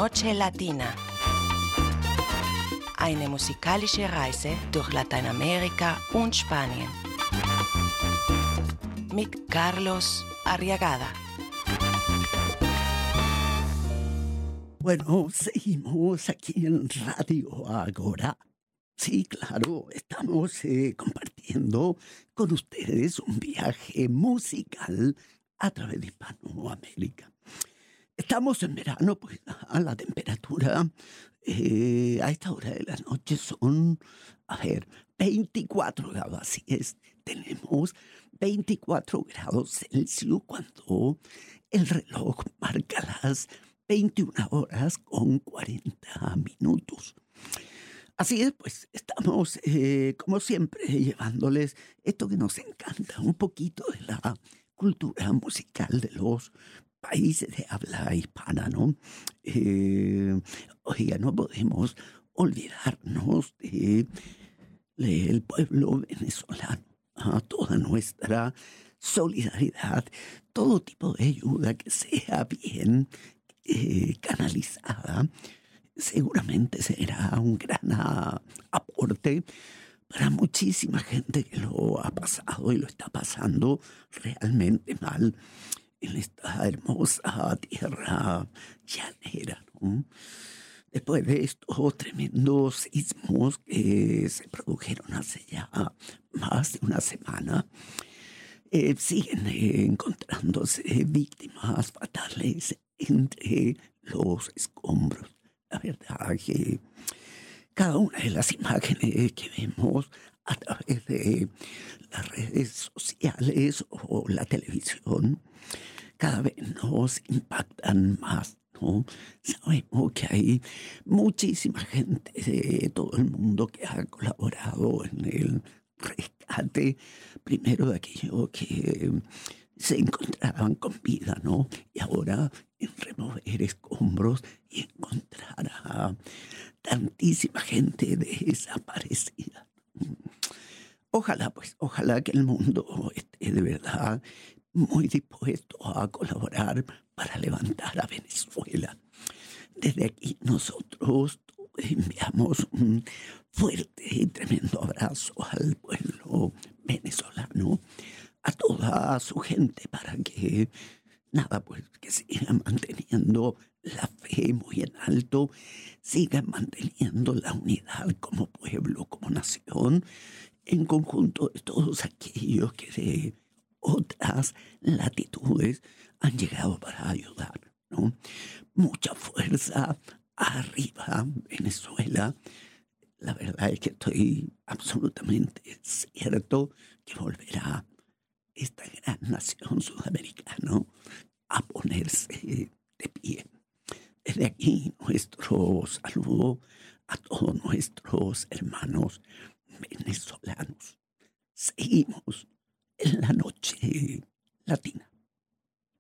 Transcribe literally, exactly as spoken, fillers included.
Noche Latina. Eine musikalische Reise durch Lateinamerika und Spanien. Mit Carlos Arriagada. Bueno, seguimos aquí en Radio Agora. Sí, claro, estamos eh, compartiendo con ustedes un viaje musical a través de Hispanoamérica. Estamos en verano, pues a la temperatura eh, a esta hora de la noche son, a ver, veinticuatro grados, así es, tenemos veinticuatro grados Celsius cuando el reloj marca las veintiuna horas con cuarenta minutos. Así es, pues estamos, eh, como siempre, llevándoles esto que nos encanta, un poquito de la cultura musical de los países de habla hispana, ¿no? Eh, oiga, no podemos olvidarnos de, del pueblo venezolano, a toda nuestra solidaridad, todo tipo de ayuda que sea bien eh, canalizada, seguramente será un gran a, aporte para muchísima gente que lo ha pasado y lo está pasando realmente mal en esta hermosa tierra llanera, ¿no? Después de estos tremendos sismos que se produjeron hace ya más de una semana, eh, siguen eh, encontrándose víctimas fatales entre los escombros. La verdad que cada una de las imágenes que vemos a través de las redes sociales o la televisión cada vez nos impactan más, ¿no? Sabemos que hay muchísima gente de todo el mundo que ha colaborado en el rescate, primero de aquellos que se encontraban con vida, ¿no? Y ahora en remover escombros y encontrar a tantísima gente desaparecida. Ojalá, pues, ojalá que el mundo esté de verdad muy dispuesto a colaborar para levantar a Venezuela. Desde aquí nosotros enviamos un fuerte y tremendo abrazo al pueblo venezolano, a toda su gente, para que, nada, pues, que sigan manteniendo la fe muy en alto, sigan manteniendo la unidad como pueblo, como nación, en conjunto de todos aquellos que de otras latitudes han llegado para ayudar, ¿no? Mucha fuerza arriba, Venezuela. La verdad es que estoy absolutamente cierto que volverá esta gran nación sudamericana a ponerse de pie. Desde aquí nuestro saludo a todos nuestros hermanos venezolanos. Seguimos en la noche latina.